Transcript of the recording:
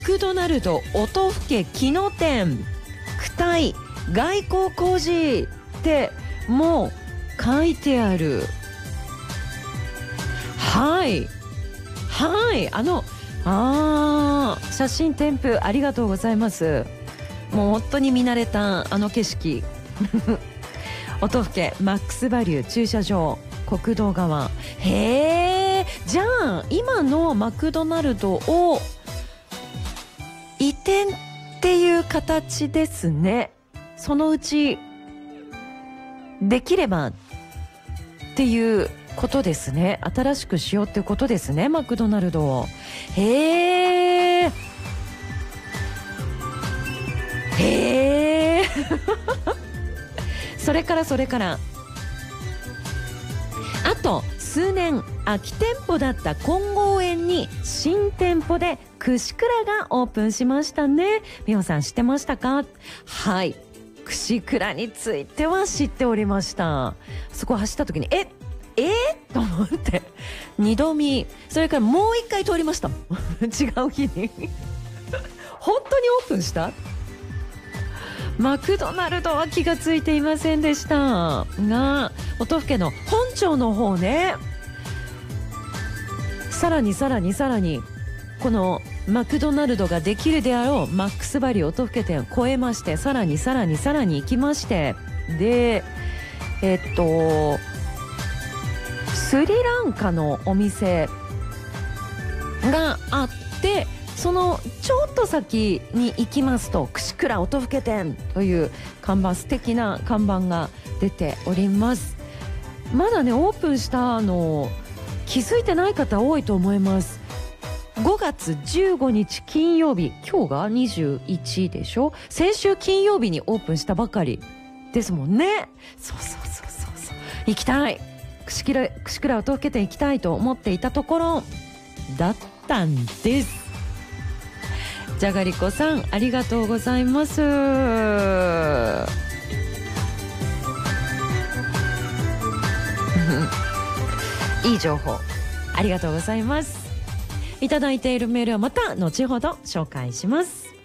クドナルド音更木野店区対外交工事ってもう書いてある。はいはい、写真添付ありがとうございます。もう本当に見慣れた景色音更マックスバリュー駐車場国道側。へえ、じゃあ今のマクドナルドを移転っていう形ですね。そのうちできればっていうことですね。新しくしようっていうことですね、マクドナルドを。へえへえそれからあと数年空き店舗だった金剛園に新店舗で串倉がオープンしましたね。美穂さん知ってましたか？はい、串倉については知っておりました。そこ走った時にと思って二度見、それからもう一回通りました違う日に本当にオープンしたマクドナルドは気がついていませんでしたが、音更の本庁の方ね、さらにこのマクドナルドができるであろうマックスバリュー音更店を超えまして、さらに行きまして、でスリランカのお店があって、そのちょっと先に行きますと串倉音更店という看板、素敵な看板が出ております。まだねオープンしたの気づいてない方多いと思います。5月15日金曜日、今日が21でしょ。先週金曜日にオープンしたばかりですもんね。そう行きたい、串倉音更店行きたいと思っていたところだったんです。じゃがりこさんありがとうございます。いい情報ありがとうございます。いただいているメールはまた後ほど紹介します。